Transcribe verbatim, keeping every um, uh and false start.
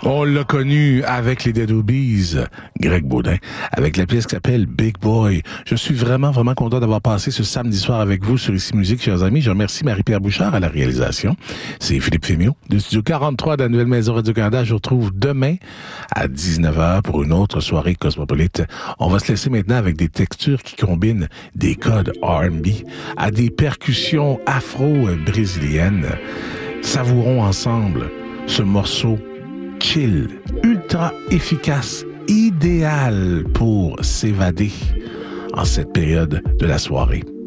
On l'a connu avec les Dead Obies, Greg Baudin, avec la pièce qui s'appelle Big Boy. Je suis vraiment, vraiment content d'avoir passé ce samedi soir avec vous sur Ici Musique, chers amis. Je remercie Marie-Pierre Bouchard à la réalisation. C'est Philippe Fémiot du studio quarante-trois de la Nouvelle Maison Radio-Canada. Je vous retrouve demain à dix-neuf heures pour une autre soirée cosmopolite. On va se laisser maintenant avec des textures qui combinent des codes R and B à des percussions afro-brésiliennes. Savourons ensemble ce morceau chill, ultra efficace, idéal pour s'évader en cette période de la soirée.